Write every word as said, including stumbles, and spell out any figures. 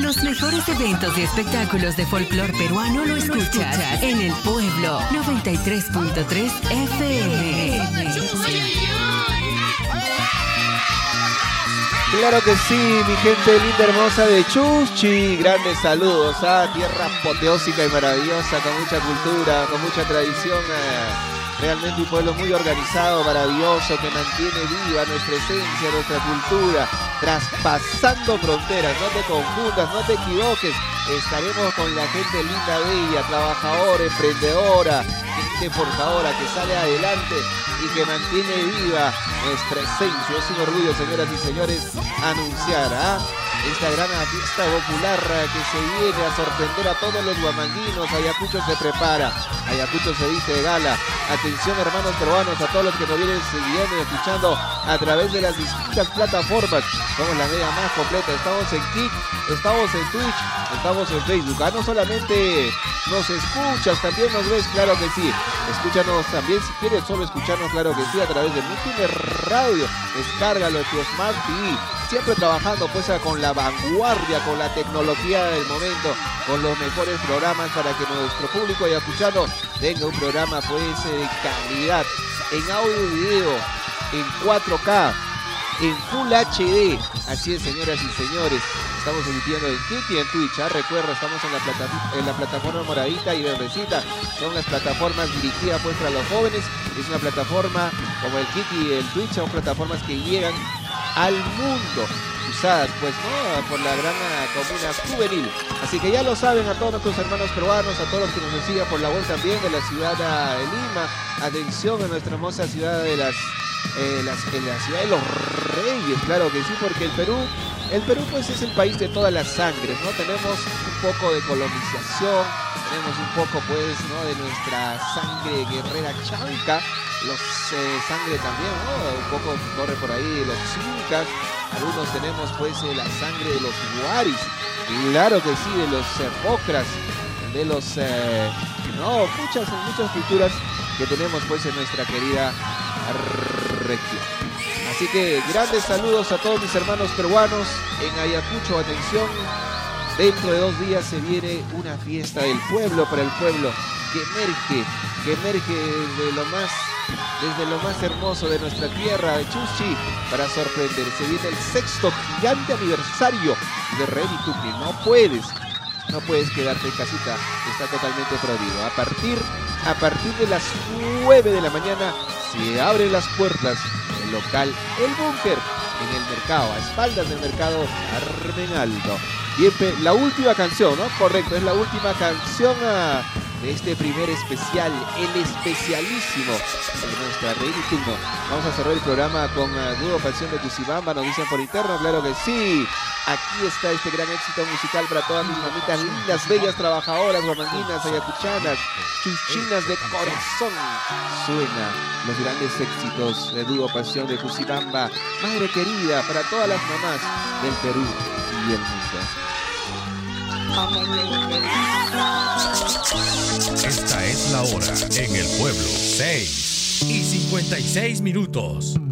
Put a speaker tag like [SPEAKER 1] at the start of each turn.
[SPEAKER 1] Los mejores eventos y espectáculos de folclor peruano lo escuchas en El Pueblo noventa y tres punto tres F M.
[SPEAKER 2] Claro que sí, mi gente linda, hermosa de Chuschi. Grandes saludos a tierra apoteósica y maravillosa, con mucha cultura, con mucha tradición. Eh, realmente un pueblo muy organizado, maravilloso, que mantiene viva nuestra esencia, nuestra cultura, traspasando fronteras. No te confundas, no te equivoques. Estaremos con la gente linda, bella, trabajadora, emprendedora, gente forjadora que sale adelante y que mantiene viva nuestra esencia. Es un orgullo, señoras y señores, anunciar ¿ah? esta gran fiesta popular que se viene a sorprender a todos los huamanguinos. Ayacucho se prepara, Ayacucho se viste de gala. Atención, hermanos peruanos, a todos los que nos vienen siguiendo y escuchando a través de las distintas plataformas. Somos la media más completa. Estamos en Kik, estamos en Twitch, estamos en Facebook. Ah, no solamente nos escuchas, también nos ves, claro que sí. Escúchanos también si quieres solo escucharnos, claro que sí, a través de Multimedia Radio. Descárgalo en tu Smart T V. Siempre trabajando pues con la vanguardia, con la tecnología del momento, con los mejores programas para que nuestro público ayacuchano tenga un programa pues de calidad, en audio y video, en cuatro K, en Full H D. Así es, señoras y señores, estamos emitiendo en Kik y en Twitch. ¿eh? Recuerda, estamos en la, plata en la plataforma moradita y verdecita. Son las plataformas dirigidas pues para los jóvenes. Es una plataforma como el Kik y el Twitch, son plataformas que llegan al mundo, usadas pues no por la gran comuna juvenil. Así que ya lo saben, a todos nuestros hermanos peruanos, a todos los que nos siguen por la web también de la ciudad de Lima. Atención a nuestra hermosa ciudad de las, eh, las, en la ciudad de los Reyes, claro que sí, porque el Perú, el Perú pues es el país de todas las sangres, ¿no? Tenemos un poco de colonización, tenemos un poco pues, ¿no? de nuestra sangre guerrera chanca, los eh, sangre también, ¿no? Un poco corre por ahí los incas, algunos tenemos pues eh, la sangre de los huaris, claro que sí, de los eh, pocras, de los, eh, no, muchas, muchas culturas que tenemos pues en nuestra querida región. Así que grandes saludos a todos mis hermanos peruanos en Ayacucho. Atención, dentro de dos días se viene una fiesta del pueblo para el pueblo que emerge, que emerge desde lo más, desde lo más hermoso de nuestra tierra de Chuschi para sorprender. Se viene el sexto gigante aniversario de Ready Tupi. No puedes, no puedes quedarte en casita, está totalmente prohibido. A partir, a partir de las nueve de la mañana se abren las puertas del local El Búnker en el mercado, a espaldas del mercado Armenaldo. Bien, la última canción, ¿no? Correcto, es la última canción a... de este primer especial, el especialísimo de nuestra Ready Tuno. Vamos a cerrar el programa con uh, Dúo Pasión de Cucibamba, nos dicen por interno, claro que sí. Aquí está este gran éxito musical para todas mis mamitas lindas, bellas, trabajadoras, guamanguinas, ayacuchanas, chuchinas de corazón. Suena los grandes éxitos de Dúo Pasión de Cucibamba, madre querida para todas las mamás del Perú y el mundo.
[SPEAKER 3] Esta es la hora en el pueblo, seis y cincuenta y seis minutos.